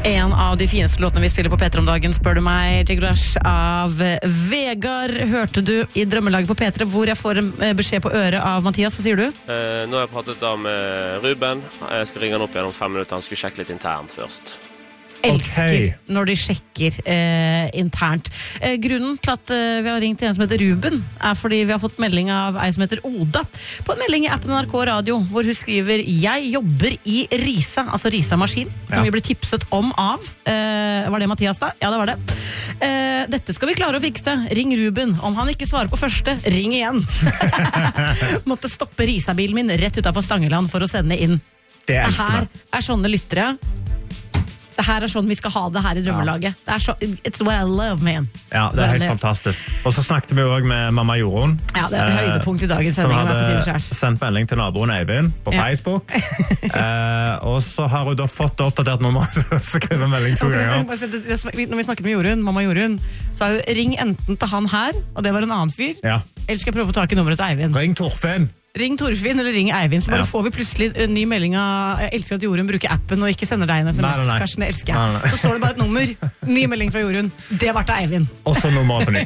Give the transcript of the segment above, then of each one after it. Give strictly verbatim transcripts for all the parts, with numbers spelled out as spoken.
En av de fineste låtene vi spiller på P tre om dagen, spør du meg, Jiglash av Vegard. Hørte du i Drømmelaget på P tre, hvor jeg får en beskjed på øret av Mathias. Hva sier du? Eh, nå har jeg pratet da med Ruben. Jeg skal ringe han opp igjen om fem minutter. Han skulle sjekke litt internt først. Elsker Okay. når de sjekker eh, internt. Eh, grunnen til at eh, vi har ringt til en som heter Ruben, er fordi vi har fått melding av ei som heter Oda, på en melding i appen N R K Radio, hvor hun skriver: jeg jobber i Risa, altså Risa Maskin, som Ja. vi ble tipset om av. Eh, var det Mathias da? Ja, det var det. Eh, dette skal vi klare å fikse. Ring Ruben. Om han ikke svarer på første, ring igjen. Måtte stoppe Risa-bilen min rett utenfor Stangeland for å sende inn. Det Det elsker her vi. er sånne lyttere. Det her er sånn vi skal ha det her i Drømmelaget. Det er så, it's what I love, man. Ja, det er helt fantastisk. Og så snakket vi jo også med mamma Jorunn. Ja, det er et høydepunkt i dagens Som sending, om jeg får si det hadde selv. sendt melding til naboen Eivind på Ja. Facebook. eh, og så har hun da fått oppdatert nummer, så skriver melding to ganger. Bare si det- det- Når vi snakket med Jorunn, mamma Jorunn, sa hun: ring enten til han her, og det var en annen fyr, Ja. eller skal jeg prøve å få tak i nummeret til Eivind. Ring Torfinn! Ring Torfinn eller ring Eivind, så bare Ja. får vi plutselig en ny melding av: jeg elsker at Jorunn bruker appen og ikke sender deg en S M S. Nei, nei, nei. Karsten, det elsker jeg. Nei, nei. Så står det bare et nummer. Ny melding fra Jorunn. Det var til Eivind. Og så nummeret på ny.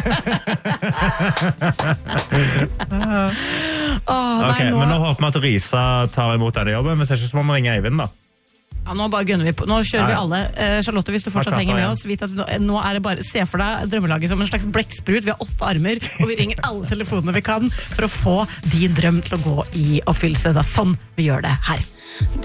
Åh, nei, Ok, nå, men nå håper vi at Risa tar imot denne jobben, hvis ikke så må vi ringe Eivind da. ja, nå bare gønner vi på. Nå kjører Ja, vi ja. alle. Eh, Charlotte, hvis du fortsatt Har klart henger med det, ja. oss, vit at nå, nå er det bare, se for deg Drømmelaget som en slags blekksprut. Vi har åtte armer, og vi ringer alle telefonene vi kan for å få din drøm til å gå i oppfyllelse. Det er sånn vi gjør det her.